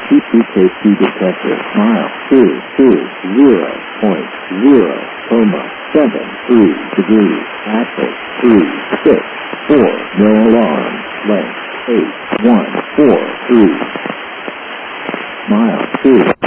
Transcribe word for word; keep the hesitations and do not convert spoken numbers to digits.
T P K C detector. Mile two two zero point zero coma seven three degrees. Axis three six four. No alarm. Length eight one four three. Mile two.